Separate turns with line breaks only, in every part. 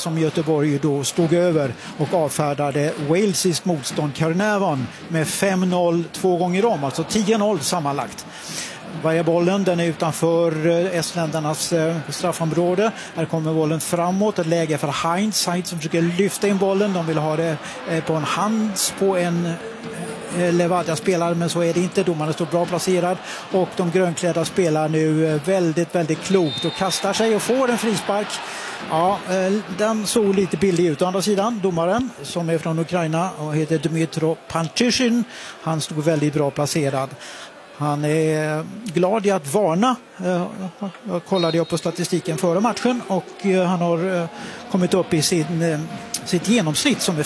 som Göteborg då stod över och avfärdade walesiskt motstånd Caernarfon med 5-0 2 gånger om, alltså 10-0 sammanlagt. Varje bollen, den är utanför estländarnas straffområde. Här kommer bollen framåt, ett läge för Heinz som försöker lyfta in bollen. De vill ha det på en hands på en Levadia-spelare, men så är det inte. Domaren står bra placerad och de grönklädda spelar nu väldigt, väldigt klokt och kastar sig och får en frispark. Ja, den såg lite billig ut. Å andra sidan, domaren som är från Ukraina och heter Dmytro Pantishin, han stod väldigt bra placerad. Han är glad i att varna. Jag kollade på statistiken före matchen och han har kommit upp i sitt genomsnitt som är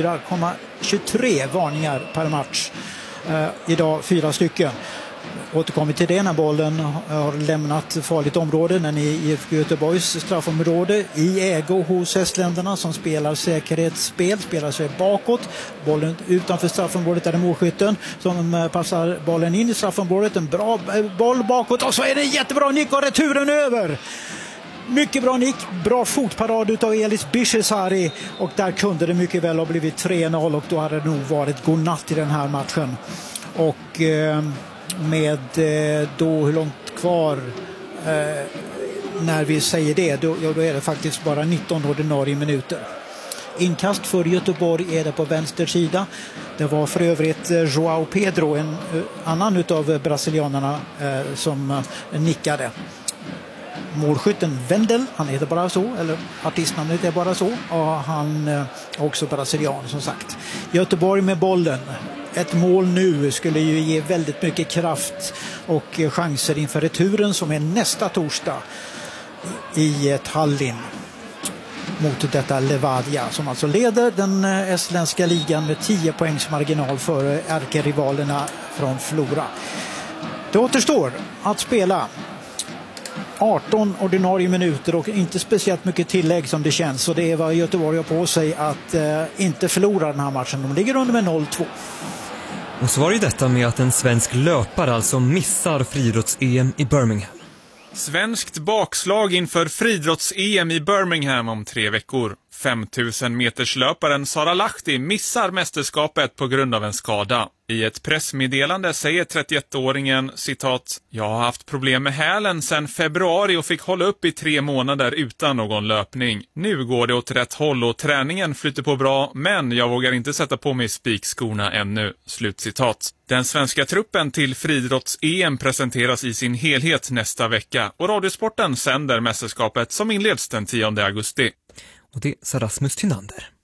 4,23 varningar per match. Idag 4 stycken. Återkommer till det när bollen har lämnat farligt område, när ni i Göteborgs straffområde i ägo hos estländarna som spelar säkerhetsspel, spelar sig bakåt. Bollen utanför straffområdet där är målskytten som passar bollen in i straffområdet. En bra boll bakåt och så är det en jättebra nick och returen över. Mycket bra nick, bra fotparad utav Elis Bishesari och där kunde det mycket väl ha blivit 3-0 och då hade det nog varit godnatt i den här matchen. Och med då hur långt kvar när vi säger det, då är det faktiskt bara 19 ordinarie minuter. Inkast för Göteborg är det på vänster sida. Det var för övrigt João Pedro, en annan utav brasilianerna som nickade. Målskytten Wendel, han heter bara så, eller artistnamnet är bara så, och han är också brasilian som sagt. Göteborg med bollen. Ett mål nu skulle ju ge väldigt mycket kraft och chanser inför returen som är nästa torsdag i Tallinn mot detta Levadia som alltså leder den estländska ligan med 10 poängs marginal före ärkerivalerna från Flora. Det återstår att spela 18 ordinarie minuter och inte speciellt mycket tillägg som det känns, så det är vad Göteborg har på sig att inte förlora den här matchen. De ligger under med 0-2.
Och så var det ju detta med att en svensk löpare alltså missar friidrotts-EM i Birmingham.
Svenskt bakslag inför friidrotts-EM i Birmingham om 3 veckor. 5000 meterslöparen Sara Lahti missar mästerskapet på grund av en skada. I ett pressmeddelande säger 31-åringen, citat, jag har haft problem med hälen sedan februari och fick hålla upp i 3 månader utan någon löpning. Nu går det åt rätt håll och träningen flyter på bra, men jag vågar inte sätta på mig spikskorna ännu. Slutcitat. Den svenska truppen till friidrotts-EM presenteras i sin helhet nästa vecka och Radiosporten sänder mästerskapet som inleds den 10 augusti.
Och det är Rasmus Tynander.